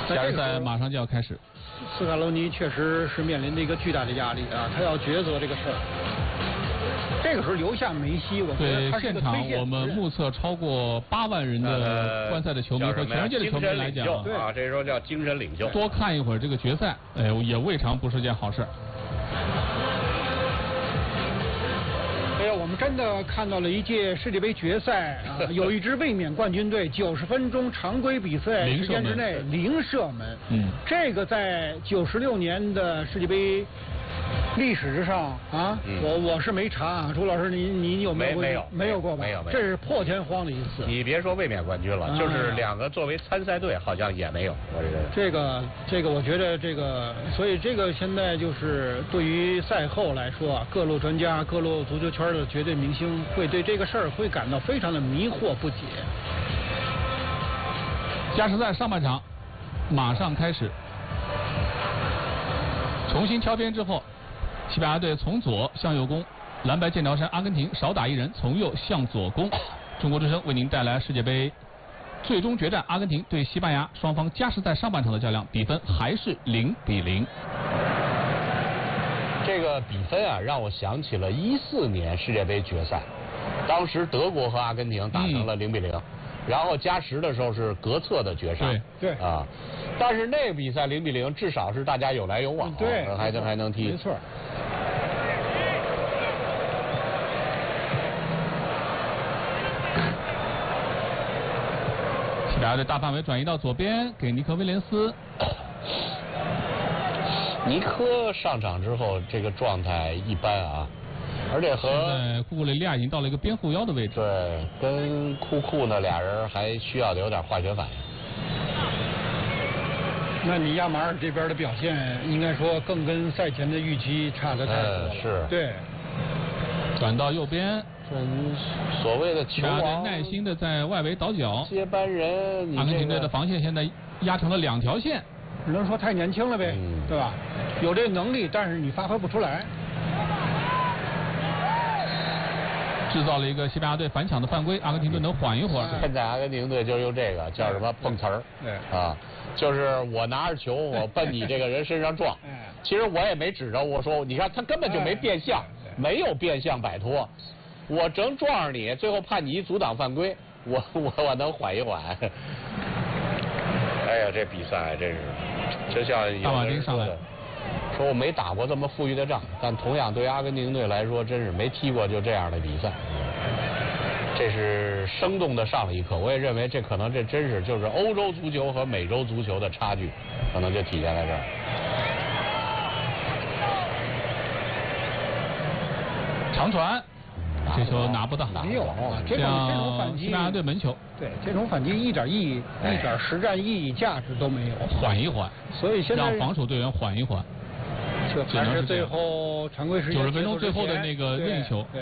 加时赛马上就要开始。 斯卡罗尼确实是面临着一个巨大的压力啊，他要抉择这个事儿。这个时候留下梅西，我觉得他是个推荐。对，现场我们目测超过8万人的观赛的球迷和全世界的球迷来讲， 啊，这时候叫精神领袖。 多看一会儿这个决赛，也未尝不是件好事。 哎呀，我们真的看到了一届世界杯决赛啊，有一支卫冕冠军队90分钟常规比赛时间之内零射门。这个在96年的世界杯历史之上啊，我是没查啊，朱老师你有没有？没有过吧？ 没有。 这是破天荒的一次。 你别说卫冕冠军了，就是2个作为参赛队好像也没有。我这个，我觉得这个，所以这个现在就是对于赛后来说啊，各路专家、各路足球圈的绝对明星会对这个事儿会感到非常的迷惑不解。 加时赛上半场马上开始，重新挑边之后。西班牙队从左向右攻，蓝白剑条衫阿根廷少打一人，从右向左攻。中国之声为您带来世界杯最终决战，阿根廷对西班牙，双方加时赛上半场的较量，比分还是0-0。 这个比分啊，让我想起了14年世界杯决赛，当时德国和阿根廷打成了0-0，然后加时的时候是格策的绝杀。 对啊，但是那个比赛0-0，至少是大家有来有往， 对， 还能踢。 没错。 西班牙队大范围转移到左边，给尼克威廉斯。 尼科上场之后，这个状态一般啊，而且和现在库库雷利亚已经到了一个边后腰的位置。 对，跟库呢俩人还需要有点化学反应。 那你亚马尔这边的表现，应该说更跟赛前的预期差得太多了。 是。 对。 转到右边。 所谓的球王耐心的在外围倒脚， 接班人， 阿根廷队的防线现在压成了2条线， 只能说太年轻了呗，对吧？有这个能力，但是你发挥不出来， 制造了一个西班牙队反抢的犯规，阿根廷队能缓一会儿。 现在阿根廷队就用这个叫什么碰瓷儿，啊，就是我拿着球我奔你这个人身上撞，其实我也没指着，我说你看他根本就没变向，没有变向摆脱。我正撞上你，最后判你一阻挡犯规，我能缓一缓。哎呀，这比赛真是，就像有的人说的，说我没打过这么富裕的仗，但同样对阿根廷队来说，真是没踢过就这样的比赛。这是生动的上了一课，我也认为这可能这真是就是欧洲足球和美洲足球的差距，可能就体现在这儿。 长传。这球拿不到， 没有啊！这种反击， 西班牙队门球。 对，这种反击一点意义、一点实战意义、价值都没有。 缓一缓， 所以现在让防守队员缓一缓。 就还是最后常规时间 90分钟最后的那个任意球。 对。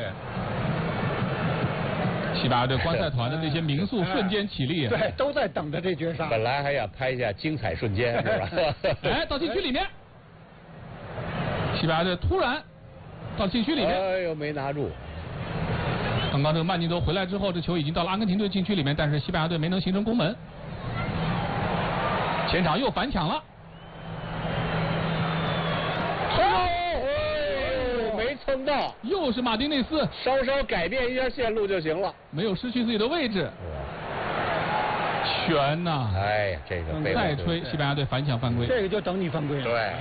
西班牙队观赛团的那些民宿瞬间起立。 对，都在等着这绝杀。 本来还要拍一下精彩瞬间，是吧？ 哎，到禁区里面，西班牙队突然到禁区里面。 哎呦，没拿住。 刚刚这个慢镜头回来之后，这球已经到了阿根廷队禁区里面，但是西班牙队没能形成攻门。前场又反抢了， 没蹭到， 又是马丁内斯， 稍稍改变一下线路就行了， 没有失去自己的位置。悬呐！ 哎呀，这个再吹西班牙队反抢犯规， 这个就等你犯规了。 对。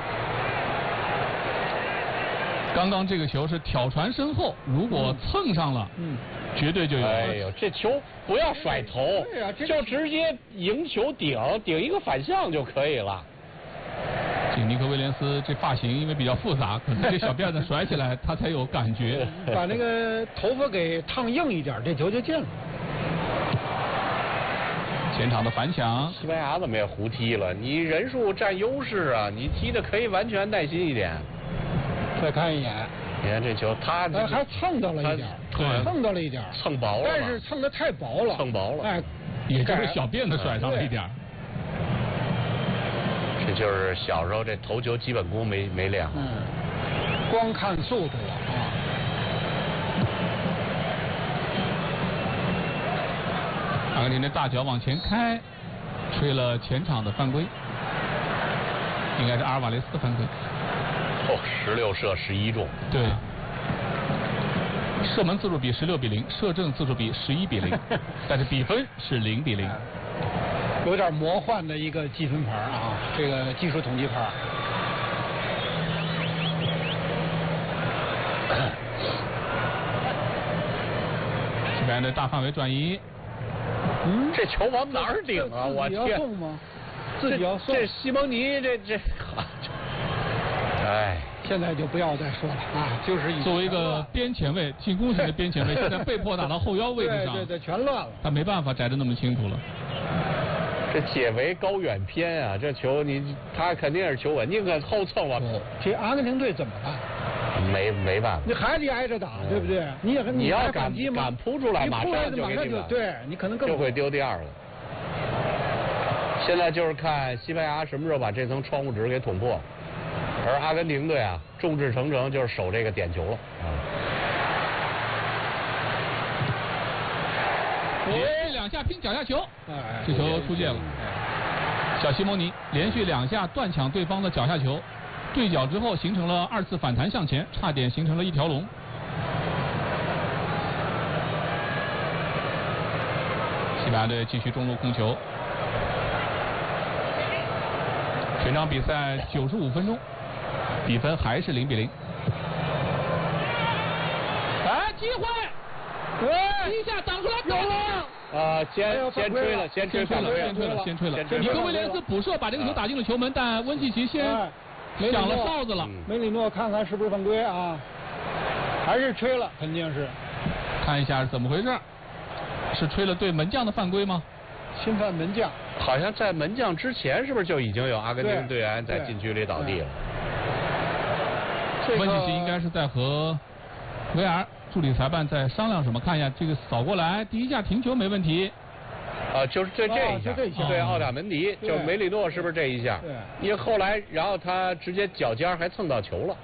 刚刚这个球是挑传身后，如果蹭上了，绝对就有。 哎呦，这球不要甩头，就直接迎球顶一个反向就可以了。 这尼克威廉斯这发型因为比较复杂，可能这小辫子甩起来他才有感觉。 把那个头发给烫硬一点，这球就进了。 前场的反抢， 西班牙怎么也胡踢了？你人数占优势啊，你踢的可以完全耐心一点。 再看一眼， 你看这球，他还蹭到了一点，蹭到了一点， 蹭薄了， 但是蹭的太薄了， 蹭薄了， 哎， 也就是小辫子甩上了一点。 这就是小时候这头球基本功没练好， 光看速度啊。 阿根廷的大脚往前开， 吹了前场的犯规，应该是阿尔瓦雷斯的犯规。 哦，16射11中。 对。射门次数比16比0，射正次数比11比0，但是比分是0比0。 有点魔幻的一个积分牌啊，这个技术统计牌。 西班牙的大范围转移。 这球往哪儿顶啊？我天！ 自己要送吗？自己要送。 这西蒙尼这，哎。 现在就不要再说了啊！就是作为一个边前卫，进攻型的边前卫，现在被迫打到后腰位置上， 对，全乱了。 他没办法摘得那么清楚了。 这解围高远偏啊！这球他肯定是球稳，宁可后蹭吧。 这阿根廷队怎么办？ 没办法。 你还得挨着打，对不对？你要敢扑出来，马上就给你对你可能更就会丢第2个。现在就是看西班牙什么时候把这层窗户纸给捅破。而阿根廷队啊，众志成城就是守这个点球了。 连续2下拼脚下球，这球出界了。小西蒙尼连续2下断抢对方的脚下球，对角之后形成了2次反弹向前，差点形成了一条龙。西班牙队继续中路控球。全场比赛95分钟。比分还是0比0。哎，机会！一下挡出来，有了！ 先吹了。 先吹了。尼科威廉斯补射把这个球打进了球门，但温契奇先响了哨子了。 梅里诺看看是不是犯规啊？还是吹了，肯定是。 看一下是怎么回事？是吹了对门将的犯规吗？ 侵犯门将。 好像在门将之前，是不是就已经有阿根廷队员在禁区里倒地了？ 温契奇应该是在和维尔助理裁判在商量什么？看一下这个扫过来，第一下停球没问题。 就是这一下，对奥塔门迪，就梅里诺是不是这一下？ 对。 因为后来，然后他直接脚尖还蹭到球了，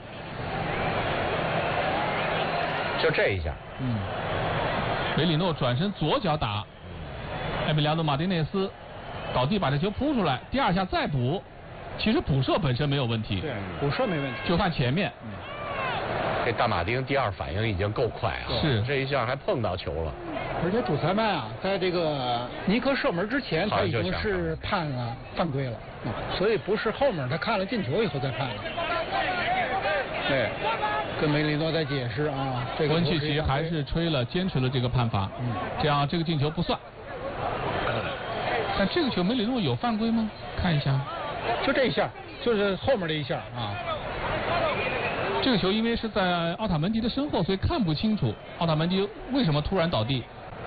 就这一下。 梅里诺转身左脚打，埃米利亚诺马丁内斯倒地把这球扑出来，第2下再补。其实补射本身没有问题， 对，补射没问题， 就看前面。 这大马丁第2反应已经够快啊， 是这一下还碰到球了。 而且主裁判啊，在这个尼克射门之前，他已经是判了犯规了，所以不是后面他看了进球以后再判的。对，跟梅里诺在解释啊，这个温契奇还是吹了，坚持了这个判罚，这样这个进球不算。但这个球梅里诺有犯规吗？看一下。 就这一下，就是后面这一下啊。 这个球因为是在奥塔门迪的身后，所以看不清楚奥塔门迪为什么突然倒地。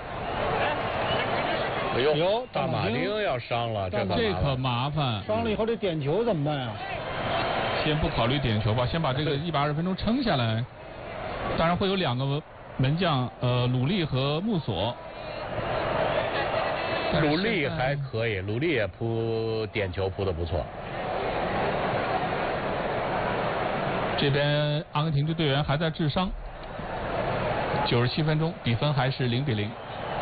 哎呦，大马丁要伤了，这可麻烦。 伤了以后这点球怎么办呀？ 先不考虑点球吧，先把这个120分钟撑下来。当然会有2个门将，鲁利和穆索。 鲁利还可以，鲁利也扑点球扑得不错。 这边阿根廷队队员还在治伤。97分钟，比分还是0比0。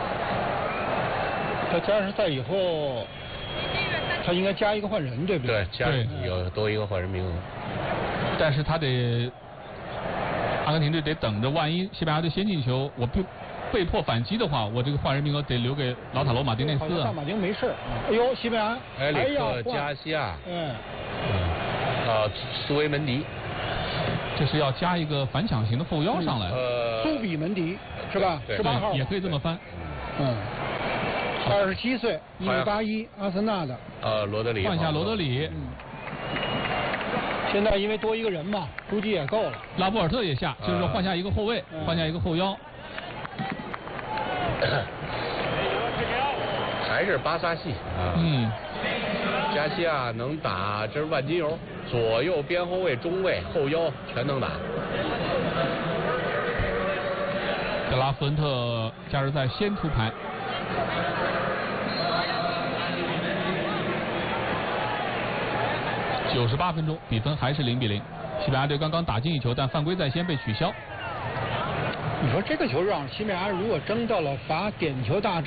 他加时赛以后，他应该加一个换人，对不对？ 对，有多一个换人名额。 但是他得，阿根廷队得等着，万一西班牙队先进球，我被迫反击的话，我这个换人名额得留给老塔罗马丁内斯。 大马丁没事。哎呦，西班牙。 埃里克加西亚。苏维门迪。 这是要加一个反抢型的后腰上来。 苏比门迪是吧？18号也可以这么翻。 27岁，1.81，阿森纳的。 罗德里。 换下罗德里。 现在因为多一个人嘛，估计也够了。 拉波尔特也下，就是说换下一个后卫，换下一个后腰。 还是巴萨系啊。加西亚能打，这是万金油，左右边后卫、中卫、后腰全能打。 德拉弗恩特加时赛先出牌。98分钟，比分还是0比0。西班牙队刚刚打进一球，但犯规在先被取消。 你说这个球让西班牙如果争到了罚点球大战。